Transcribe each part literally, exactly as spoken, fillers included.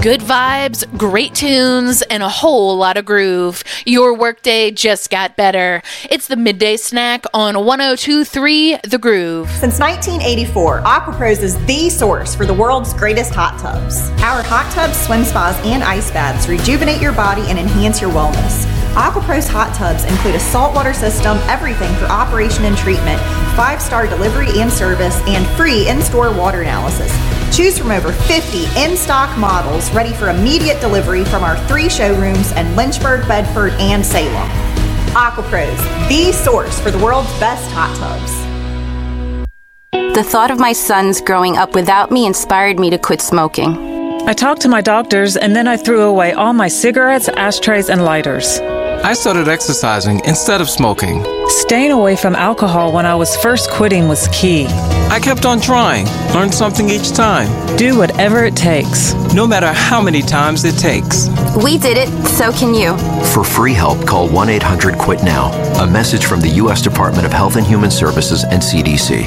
Good vibes, great tunes, and a whole lot of groove. Your workday just got better. It's the Midday Snack on one oh two point three The Groove. Since nineteen eighty-four, AquaPros is the source for the world's greatest hot tubs. Our hot tubs, swim spas, and ice baths rejuvenate your body and enhance your wellness. AquaPros hot tubs include a saltwater system, everything for operation and treatment, five-star delivery and service, and free in-store water analysis. Choose from over fifty in-stock models ready for immediate delivery from our three showrooms in Lynchburg, Bedford, and Salem. AquaPros, the source for the world's best hot tubs. The thought of my sons growing up without me inspired me to quit smoking. I talked to my doctors, and then I threw away all my cigarettes, ashtrays, and lighters. I started exercising instead of smoking. Staying away from alcohol when I was first quitting was key. I kept on trying, learned something each time. Do whatever it takes. No matter how many times it takes. We did it, so can you. For free help, call one eight hundred quit now. A message from the U S Department of Health and Human Services and C D C.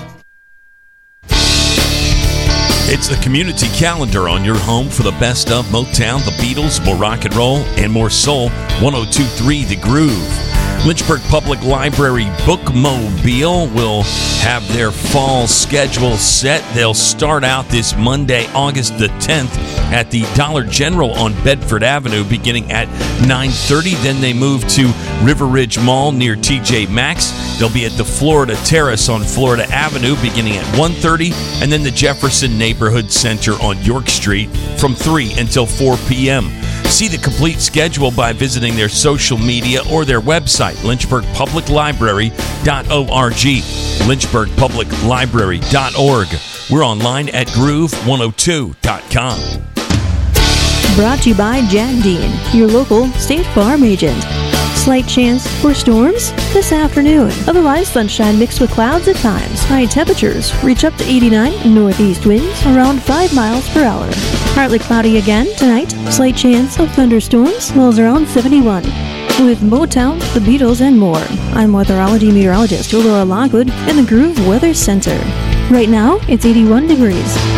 It's the community calendar on your home for the best of Motown, the Beatles, more rock and roll, and more soul. one oh two point three The Groove. Lynchburg Public Library Bookmobile will have their fall schedule set. They'll start out this Monday, August the tenth, at the Dollar General on Bedford Avenue, beginning at nine thirty. Then they move to River Ridge Mall near T J Maxx. They'll be at the Florida Terrace on Florida Avenue beginning at one thirty, and then the Jefferson Neighborhood Center on York Street from three until four p.m. See the complete schedule by visiting their social media or their website, lynchburg public library dot org, lynchburg public library dot org. We're online at groove one oh two dot com. Brought to you by Jack Dean, your local State Farm agent. Slight chance for storms this afternoon. Otherwise, sunshine mixed with clouds at times. High temperatures reach up to eighty-nine. Northeast winds around five miles per hour. Partly cloudy again tonight. Slight chance of thunderstorms. Lows around seventy-one. With Motown, the Beatles, and more, I'm weatherology meteorologist Laura Lockwood in the Groove Weather Center. Right now, it's eighty-one degrees.